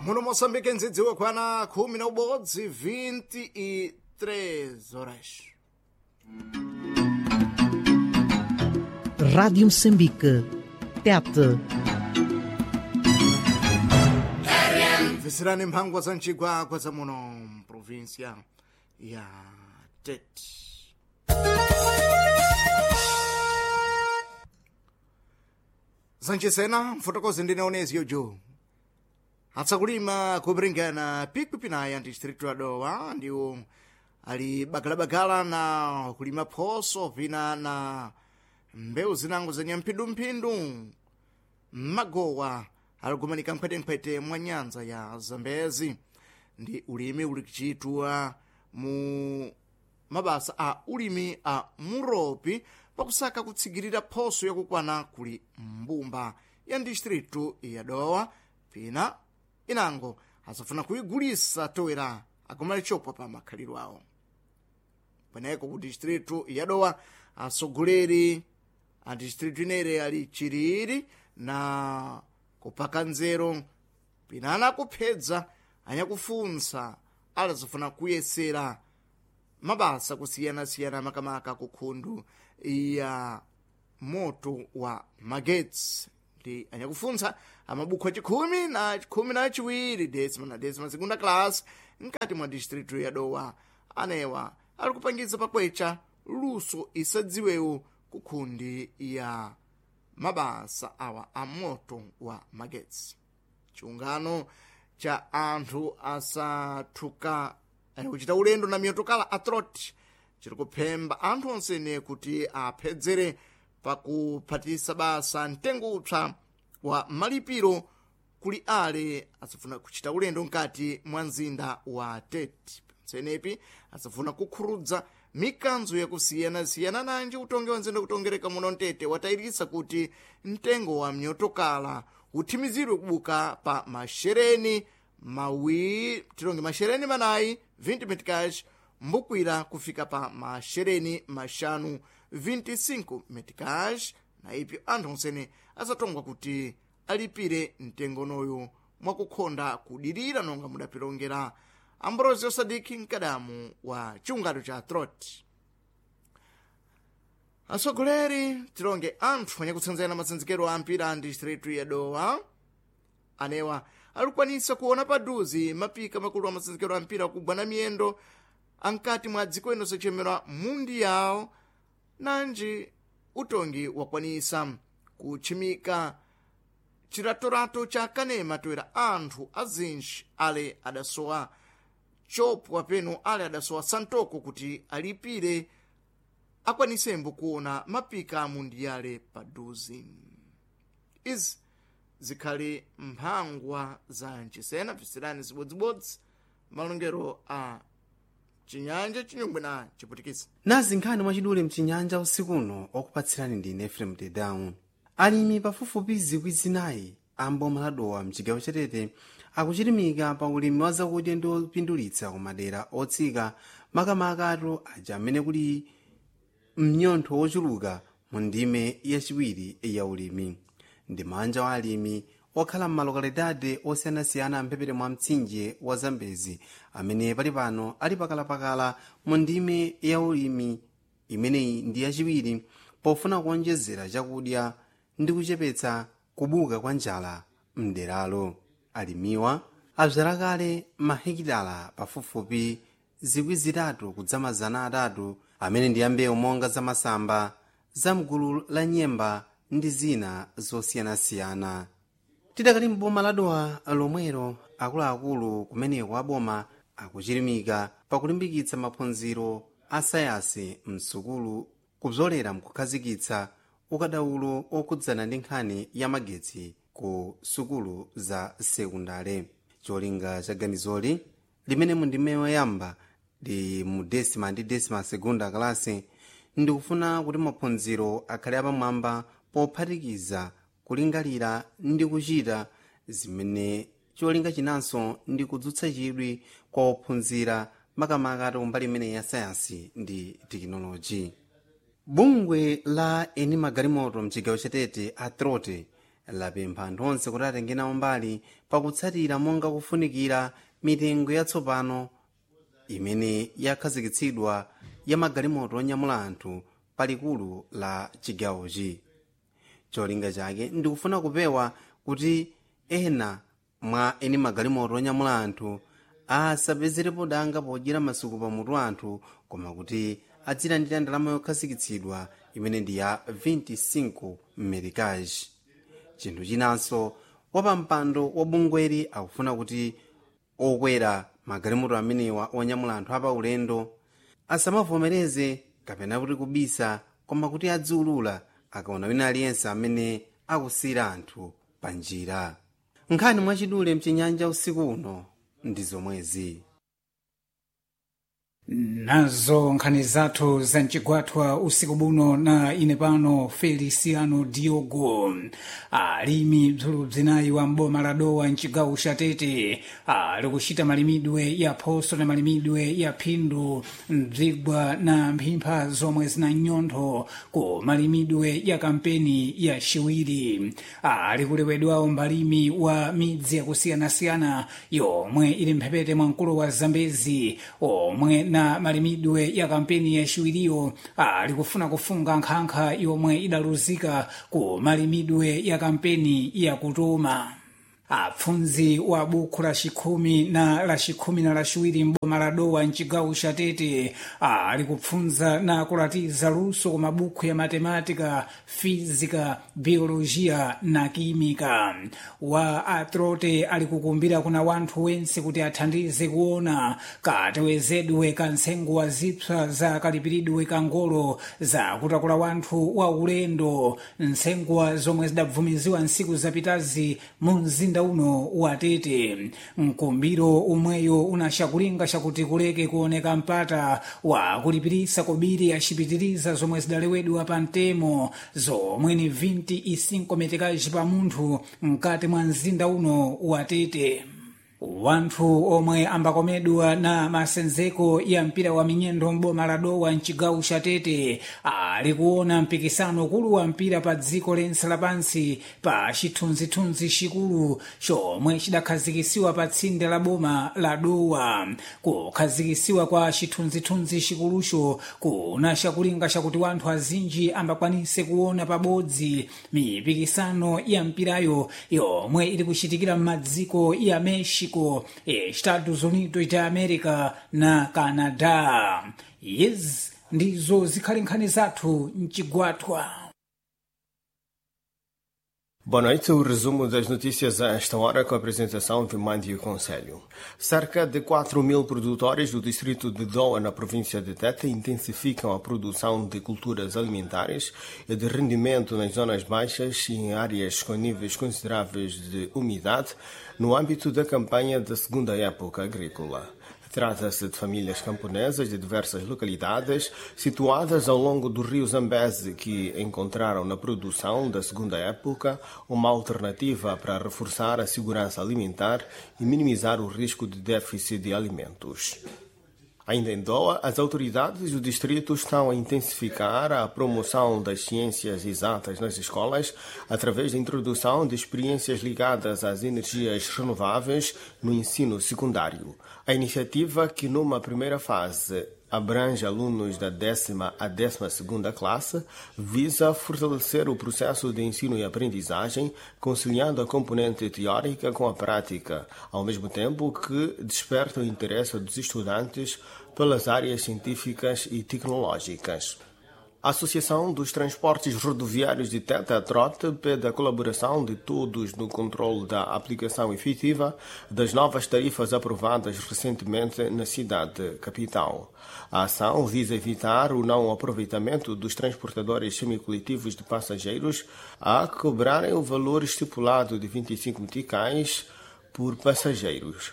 Muno Moçambique nzidziwe kwana 11 23 horas. Rádio Moçambique, TET. Visirani mphangwa za mchigwagwa za muno provincia ya TET. Zanchisena mfotokozi ndinaonezi yojo atsakulima kupiringana pikwipinaya district ya Dowa ndiwo ali bagala na kulima phoso vina na mbewu zinango za nyamphindumphindu magowa alikumanika mphwetemphwete mwa nyanza ya Zambezi ndi ulimi ulikichitwa mu mabasa a ulimi a muropi pakusaka kutsigirira phoso yakukwana kuli mbumba ya district ya Dowa pina inango asafuna kuigulisa towera akumali chopwa pa makhaliro awo paneko ku district ya Dowa asogoleri a district inere ali chiriri na kupaka nzero pinana kuphedza anyakufunsa alazofuna kuyesera mabasa kusiyana-siyana makamaka kukhundu ya moto wa magetsi ndi anyakufunsa amabuku chikhumi na chiwiri desima segunda class mkati mwa district ya Dowa anewa ali kupangiza pakwecha luso isadziwewo kukhundi ya mabasa awa a moto wa magetsi. Chiungano cha anthu asathuka kuchita ulendo na miyotokala atroti chiri kuphemba anthu onsene kuti aphedzere pakuphatisa basa mtengo upsa wa malipiro kuli ale asafuna kuchita ulendo mkati mwa mzinda wa Tete. Pensenepi asafuna kukhurudza mikanzo yakusiyana-siyana nanji utonge wa nzendo kutongereka muno Tete watayirisa kuti mtengo wa mnyotokala uthimizirwe kubuka pa mashereni tironge mashereni manayi 20 metikash mbukwira kufika pa mashereni mashanu 25 metikash na ipyo anthu onsene asatongwa kuti alipire mtengonoyo mwakukhonda kudirira nonga mudapilongera Ambrosio Sadiki mkadamu wa chiungano cha Trot. Asogoleri tironge anthu anyakutsanzana matsanzikero a mpira a district ya Dowa anewa alikwanisa kuona paduzi mapika makulu a matsanzikero a mpira kugwana miyendo ankati mwa dziko ino sochemerwa mundial nanji utongi wakwanisa kuchimika chiratorato cha kanema toera anthu azinji ale adasowa chopwa peno ale adasowa santoko kuti alipire akwanisembo kuona mapika a mundiale paduzi. Izi zikhali mphangwa za nchisena visirani zibodzibodzi malongero a chinyanja chinyungwe na chiputikisa nazi nkhani mwachidule mchinyanja usikuno okupatsirani ndine Ephraim Tedown. Alimi pafupifupi zikwi zinayi amboma la Dowa mchigawo cha Tete akuchirimika pa ulimi wa zakudya ndi opindulitsa ku madera otsika makamaka atu aja amene kuli mnyontho wochuluka mu ndime yachiwiri ya ulimi. Ndi manja wa alimi okhala m'malokalidade osiyanasiyana amphepete mwa mtsinje wa Zambezi amene pali pano ali pakalapakala mu ndime ya ulimi imeneyi ndi yachiwiri pofuna kuonjezera chakudya ndi kuchepetsa kubuka kwa njala mderalo. Alimiwa adzala kale mahekitala pafupifupi zikwi zitatu kudzama zana atatu amene ndi ambewu monga za masamba za mgulu la nyemba ndi zina zosiyanasiyana. Tidakali m'boma la Dowa lomwero akuluakulu kumeneko aboma akuchirimika pakulimbikitsa maphunziro a sayansi msukulu kupzolera mkukhazikitsa ukadaulo okhudzana ndi nkhani ya magetsi ku sukulu za sekundale. Cholinga cha ganizoli limene mundime yoyamba ndi mu desima ndi desima segunda kalase ndi kufuna kuti maphunziro akhale apamwamba pophatikiza kulingalira ndi kuchita zimene cholinga chinanso ndi kudzutsa chidwi kwa ophunzira makamaka ati kumbali imene ya sayansi ndi tekinoloji. Bungwe la eni magalimoto mchigawo cha Tete a Trote lapempha anthu onse kuti atenge nawo mbali pakutsatira monga kufunikira mitengo yatsopano imene yakhazikitsidwa ya magalimoto onyamula anthu palikulu la chigawochi. Cholinga chake ndikufuna kupewa kuti ena mwa eni magalimoto onyamula anthu asapezerepo danga podyera masuku pamutu anthu, koma kuti adzilandira ndalama yokhazikitsidwa imene ndi ya 25 merikaji. Chinthu chinanso wapampando wa bungweri akufuna kuti okwera magalimoto amenewa onyamula anthu apaulendo asamavomereze kapena kuti kubisa, koma kuti adziulula akaona wina aliyense amene akusiyira anthu pa njira. Nkhani mwachidule mchinyanja usiku uno ndi zomwezi. Nazo nkhani zathu za mchigwatwa usiku buno na ine pano Feliciano Diogo. Alimi bzulu bzinayi wa mboma la Dowa mchigawo cha Tete likuchita malimidwe ya phoso na malimidwe ya phindu mzigwa na mphimpha zomwe zina nyontho ku malimidwe ya kampeni ya shiwiri. Likulewedwawo mbalimi wa midzi yakusiyanasiyana yomwe ili mphepete mwa mkulo wa Zambezi omwe na malimidwe ya kampeni ya shiwiriyo likufuna kufunga nkhankha yomwe idaluzika ku malimidwe ya kampeni ya kutuma. Apfunzi wa buku la chikhumi na la chikhumi na la chiwiri mboma la Dowa mchigawo cha Tete likupfunza na kulatiza luso ku mabuku ya matematika, fizika, biolojia na kimika. Wa atrote alikukumbira kuna wanthu wense kuti athandize kuona katewezedwe ka nsengo wa zipsa za kalipiridwe ka ngolo za kutakula wanthu wa ulendo, nsengo zomwe zidabvumiziwa nsiku zapitazi mu mzinda uno wa Tete. Mkumbiro umweyo unachakulinga chakuti kuleke kuoneka mpata wa kulipirisa kobiri achipitiriza zomwe zidalewedwa pa mtemo zomwe ni 25 metekaji pa munthu mkati mwa mzinda uno wa Tete. Wanthu omwe ambakomedwa na masenzeko ya mpira wa minyendo mboma la Dowa mchigawo cha Tete alikuona mpikisano ukulu wa mpira pa dziko lense lapansi pa chithunzithunzi chikulu chomwe chidakhazikisiwa pa tsinde la boma la Dowa. Kukhazikisiwa kwa chithunzithunzi chikulucho kunachakulinga chakuti wanthu azinji ambakwanise kuona pabodzi mipikisano ya mpirayo yomwe ili kuchitikira m'madziko ya Mexico, Estados Unidos da America na Canada. Yes, ndizo zikhali nkhani zathu mchigwatwa. Boa noite, o resumo das notícias a esta hora com a apresentação de Mandio Conselho. Cerca de 4.000 produtores do distrito de Dowa, na província de Tete, intensificam a produção de culturas alimentares e de rendimento nas zonas baixas e em áreas com níveis consideráveis de umidade no âmbito da campanha da segunda época agrícola. Trata-se de famílias camponesas de diversas localidades situadas ao longo do rio Zambeze que encontraram na produção da segunda época uma alternativa para reforçar a segurança alimentar e minimizar o risco de déficit de alimentos. Ainda em Dowa, as autoridades do distrito estão a intensificar a promoção das ciências exatas nas escolas através da introdução de experiências ligadas às energias renováveis no ensino secundário. A iniciativa, que numa primeira fase abrange alunos da 10ª à 12ª classe, visa fortalecer o processo de ensino e aprendizagem, conciliando a componente teórica com a prática, ao mesmo tempo que desperta o interesse dos estudantes pelas áreas científicas e tecnológicas. A Associação dos Transportes Rodoviários de Tete, a TROT, pede a colaboração de todos no controle da aplicação efetiva das novas tarifas aprovadas recentemente na cidade capital. A ação visa evitar o não aproveitamento dos transportadores semicoletivos de passageiros a cobrarem o valor estipulado de 25 meticais por passageiros.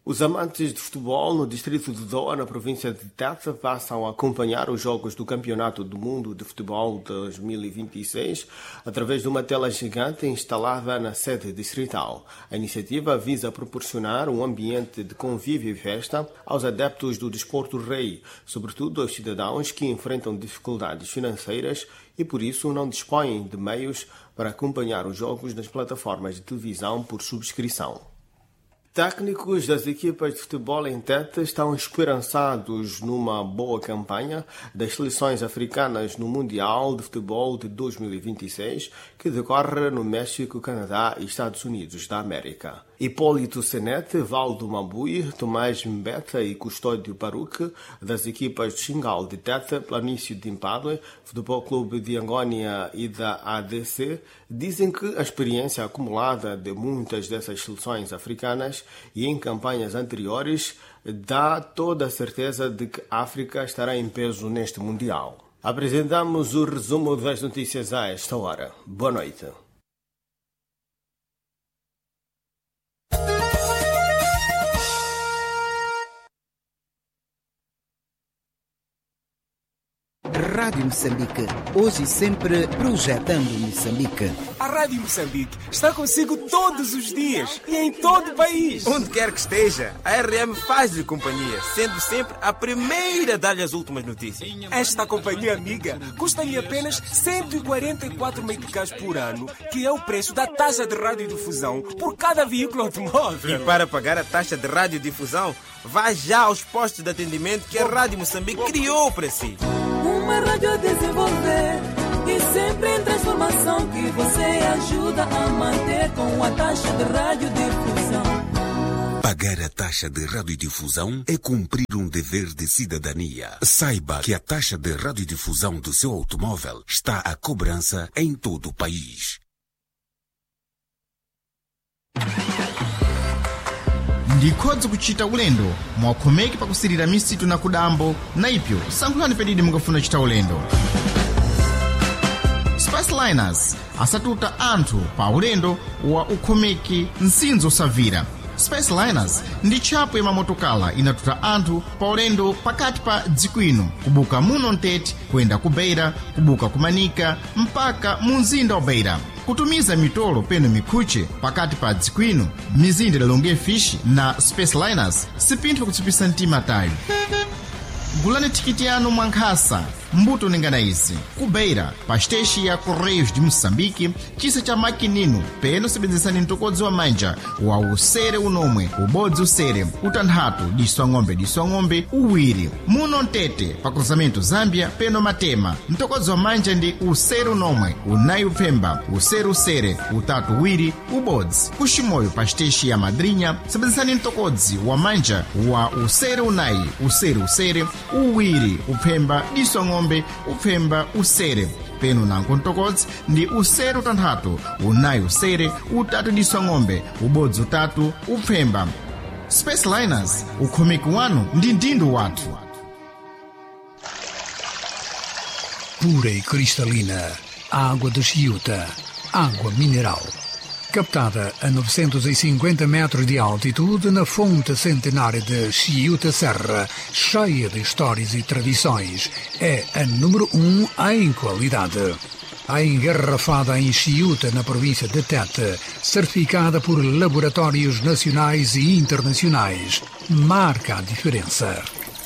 Os amantes de futebol no distrito de Doa, na província de Tete, passam a acompanhar os jogos do Campeonato do Mundo de Futebol 2026 através de uma tela gigante instalada na sede distrital. A iniciativa visa proporcionar um ambiente de convívio e festa aos adeptos do desporto rei, sobretudo aos cidadãos que enfrentam dificuldades financeiras e por isso não dispõem de meios para acompanhar os jogos nas plataformas de televisão por subscrição. Técnicos das equipas de futebol em Tete estão esperançados numa boa campanha das seleções africanas no Mundial de Futebol de 2026, que decorre no México, Canadá e Estados Unidos da América. Hipólito Senete, Valdo Mabui, Tomás Mbeta e Custódio Paruque, das equipas de Xingal de Tete, Planício de Impadue, Futebol Clube de Angônia e da ADC, dizem que a experiência acumulada de muitas dessas seleções africanas e em campanhas anteriores dá toda a certeza de que a África estará em peso neste Mundial. Apresentamos o resumo das notícias a esta hora. Boa noite. Rádio Moçambique, hoje e sempre projetando Moçambique. A Rádio Moçambique está consigo todos os dias e em todo o país. Onde quer que esteja, a RM faz-lhe companhia, sendo sempre a primeira a dar-lhe as últimas notícias. Esta companhia amiga custa-lhe apenas 144 meticais por ano, que é o preço da taxa de radiodifusão por cada veículo automóvel. E para pagar a taxa de radiodifusão, vá já aos postos de atendimento que a Rádio Moçambique criou para si. Uma rádio a desenvolver e sempre em transformação que você ajuda a manter com a taxa de radiodifusão. Pagar a taxa de radiodifusão é cumprir um dever de cidadania. Saiba que a taxa de radiodifusão do seu automóvel está à cobrança em todo o país. Ndikhodza kuchita ulendo mwakhomeki pakusirira misitu na kudambo na ipyo sankhulani pedidi mungafuna chita ulendo. Spaceliners asatuta anthu pa ulendo wa ukhomeki nsinzo savira. Spaceliners ndi tchapo ya mamotokala inatuta anthu pa ulendo pakati pa dziko ino kubuka muno Ntete kuyenda ku Beira, kubuka ku Manika mpaka mu mzinda wa Beira, kutumiza mitolo peno mikhuche pakati pa dziko ino, mizinda ilonge fishi na Spaceliners sipintho kutsipisa mtima tayo. Gulani tikiti yanu mwankhasa mbuto ningana izi ku Beira pa station ya Correios de Moçambique, chisa cha makinino peno sebenzesani mtokodzi wa manja wa usere unomwe ubodzi usere utanthatu diswa ng'ombe uwiri muno Ntete pa cruzamento Zambia peno Matema mtokodzi wa manja ndi usere unomwe unayi upemba usere utatu uwiri ubodzi kushimoyo pa station ya Madrinha sebenzesani mtokodzi wa manja wa usere unayi usere uwiri upemba diswa ng'ombe upemba usere peno nanko mtokodzi ndi usere utanthatu unayi usere utatu diswa ng'ombe ubodzi utatu upemba. Spaceliners, ukhomeki wanu ndi mdindo wathu. Pura e cristalina, água de Chiuta, água mineral. Captada a 950 metros de altitude na fonte centenária de Chiuta Serra, cheia de histórias e tradições, é a número 1 em qualidade. A engarrafada em Chiuta, na província de Tete, certificada por laboratórios nacionais e internacionais, marca a diferença.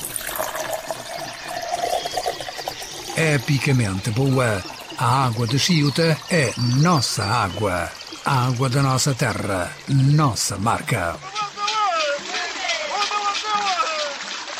Epicamente boa, a água de Chiuta é nossa água. A água da nossa terra, nossa marca.